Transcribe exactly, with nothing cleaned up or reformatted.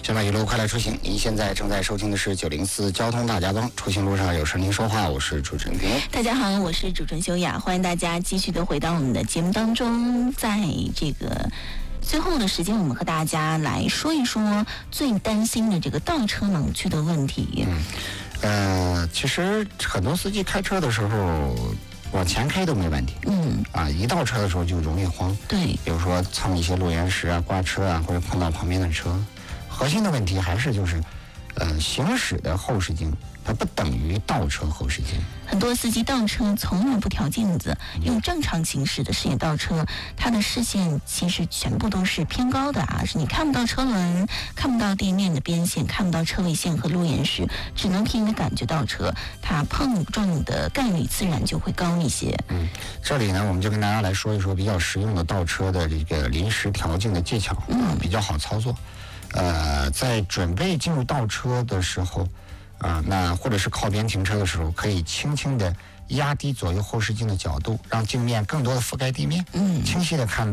小马一路快来出行，您现在正在收听的是九零四交通大家帮，出行路上有声您说话，我是主持人平。 大家好，我是主持人修雅，欢迎大家继续的回到我们的节目当中。在这个最后的时间，我们和大家来说一说最担心的这个倒车盲区的问题。 嗯，呃，其实很多司机开车的时候往前开都没问题， 嗯， 啊，一倒车的时候就容易慌， 对， 比如说蹭一些路缘石啊、刮车啊，或者碰到旁边的车。核心的问题还是就是，呃，行驶的后视镜它不等于倒车后视镜。 很多司机倒车从来不调镜子，用正常行驶的视野倒车，他的视线其实全部都是偏高的啊，是你看不到车轮，看不到地面的边线，看不到车位线和路沿石，只能凭你的感觉倒车，它碰撞的概率自然就会高一些。 嗯，这里呢，我们就跟大家来说一说比较实用的倒车的这个临时调镜的技巧，嗯，比较好操作。呃，在准备进入倒车的时候，啊、呃，那或者是靠边停车的时候，可以轻轻的压低左右后视镜的角度，让镜面更多的覆盖地面，嗯，清晰的看